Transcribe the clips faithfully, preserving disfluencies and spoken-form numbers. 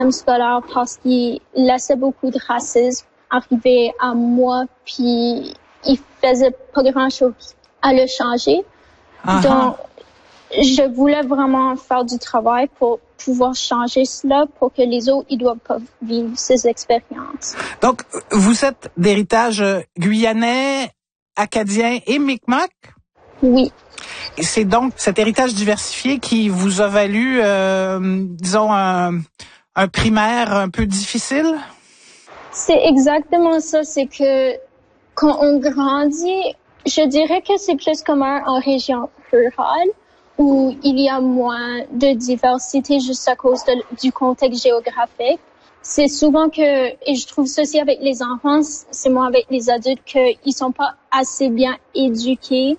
scolaire parce qu'il laissait beaucoup de racisme arriver à moi, puis il faisait pas grand-chose à le changer. Uh-huh. Donc, je voulais vraiment faire du travail pour pouvoir changer cela pour que les autres, ils doivent pas vivre ces expériences. Donc, vous êtes d'héritage guyanais, acadien et Mi'kmaq? Oui. Et c'est donc cet héritage diversifié qui vous a valu, euh, disons, un, un primaire un peu difficile? C'est exactement ça. C'est que quand on grandit, je dirais que c'est plus commun en région rurale où il y a moins de diversité juste à cause de, du contexte géographique. C'est souvent que, et je trouve ça aussi avec les enfants, c'est moins avec les adultes, qu'ils sont pas assez bien éduqués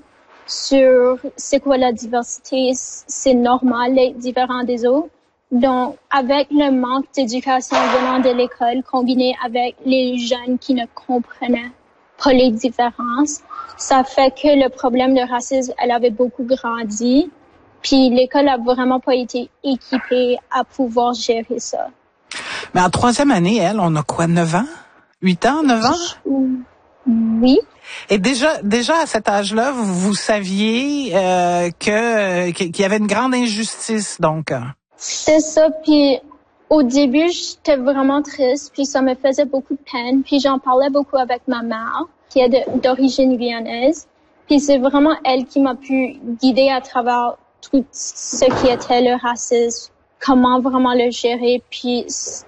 sur c'est quoi la diversité, c'est normal d'être différent des autres. Donc, avec le manque d'éducation venant de l'école, combiné avec les jeunes qui ne comprenaient pas les différences, ça fait que le problème de racisme, elle avait beaucoup grandi. Puis l'école a vraiment pas été équipée à pouvoir gérer ça. Mais en troisième année, elle, on a quoi, neuf ans? Huit ans, neuf ans? Oui. Et déjà, déjà à cet âge-là, vous, vous saviez euh, que qu'il y avait une grande injustice, donc. C'est ça. Puis au début, j'étais vraiment triste. Puis ça me faisait beaucoup de peine. Puis j'en parlais beaucoup avec ma mère, qui est de, d'origine guyanaise. Puis c'est vraiment elle qui m'a pu guider à travers tout ce qui était le racisme, comment vraiment le gérer. Puis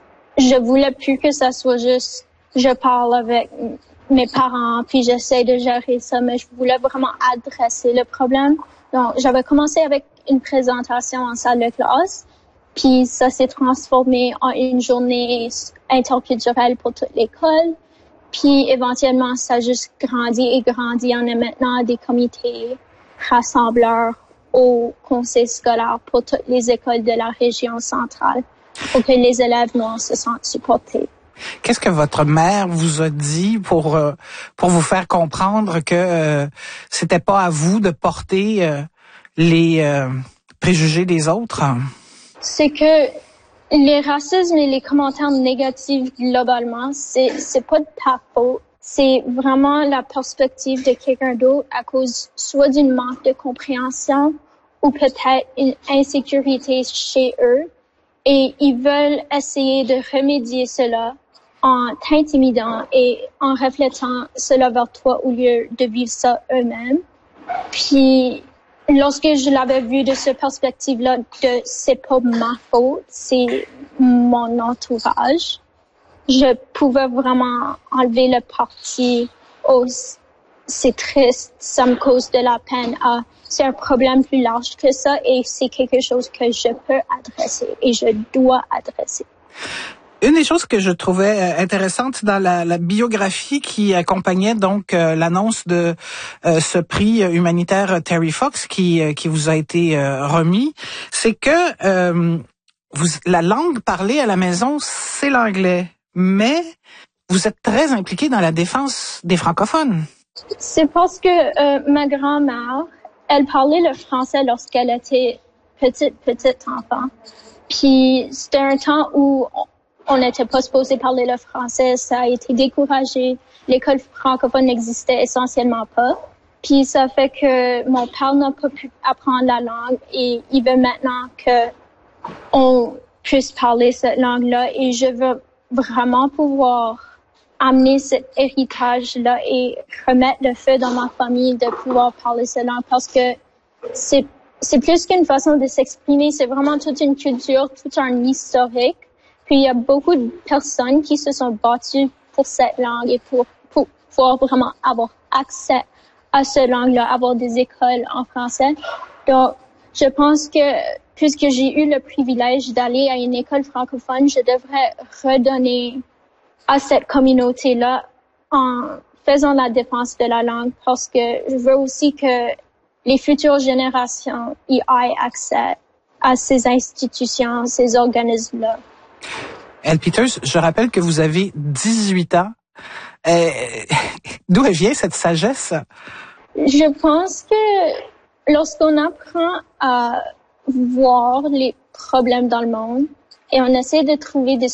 je voulais plus que ça soit juste je parle avec mes parents puis j'essaie de gérer ça, mais je voulais vraiment adresser le problème. Donc j'avais commencé avec une présentation en salle de classe, puis ça s'est transformé en une journée interculturelle pour toute l'école. Puis éventuellement ça a juste grandi et grandi. On est maintenant des comités rassembleurs au conseil scolaire pour toutes les écoles de la région centrale pour que les élèves noirs se sentent supportés. Qu'est-ce que votre mère vous a dit pour euh, pour vous faire comprendre que euh, c'était pas à vous de porter euh, les euh, préjugés des autres? C'est que les racismes et les commentaires négatifs globalement, c'est c'est pas de ta faute. C'est vraiment la perspective de quelqu'un d'autre à cause soit d'une manque de compréhension ou peut-être une insécurité chez eux. Et ils veulent essayer de remédier cela en t'intimidant et en reflétant cela vers toi au lieu de vivre ça eux-mêmes. Puis, lorsque je l'avais vu de cette perspective-là, de c'est pas ma faute, c'est mon entourage, je pouvais vraiment enlever le parti au c'est triste, ça me cause de la peine. Ah, c'est un problème plus large que ça et c'est quelque chose que je peux adresser et je dois adresser. Une des choses que je trouvais intéressante dans la, la biographie qui accompagnait donc euh, l'annonce de euh, ce prix humanitaire Terry Fox qui euh, qui vous a été euh, remis, c'est que euh, vous la langue parlée à la maison, c'est l'anglais, mais vous êtes très impliqué dans la défense des francophones. C'est parce que euh, ma grand-mère, elle parlait le français lorsqu'elle était petite, petite enfant. Puis c'était un temps où on n'était pas supposé parler le français, ça a été découragé. L'école francophone n'existait essentiellement pas. Puis ça fait que mon père n'a pas pu apprendre la langue et il veut maintenant que on puisse parler cette langue-là et je veux vraiment pouvoir amener cet héritage-là et remettre le feu dans ma famille de pouvoir parler cette langue parce que c'est, c'est plus qu'une façon de s'exprimer, c'est vraiment toute une culture, tout un historique. Puis il y a beaucoup de personnes qui se sont battues pour cette langue et pour, pour pouvoir vraiment avoir accès à cette langue-là, avoir des écoles en français. Donc, je pense que puisque j'ai eu le privilège d'aller à une école francophone, je devrais redonner à cette communauté-là en faisant la défense de la langue parce que je veux aussi que les futures générations y aient accès à ces institutions, ces organismes-là. Elle Peters, je rappelle que vous avez dix-huit ans. Euh, d'où elle vient cette sagesse? Je pense que lorsqu'on apprend à voir les problèmes dans le monde et on essaie de trouver des